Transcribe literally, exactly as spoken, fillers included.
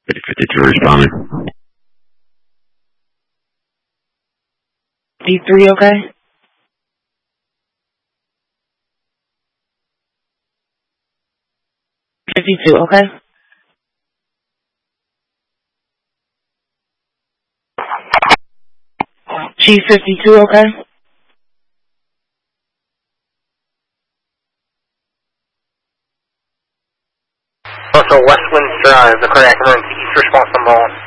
fifty fifty-two responding. fifty-three, okay? fifty-two, okay? Chief fifty-two, okay? Also, Westland Drive, the cardiac emergency, east response number one.